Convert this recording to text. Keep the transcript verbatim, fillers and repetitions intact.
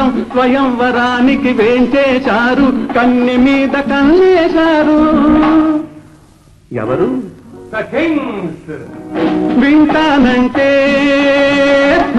కోసం స్వయంవరానికి వేంచేశారు, కన్ని మీద కన్నేశారు. ఎవరు? వింటానంటే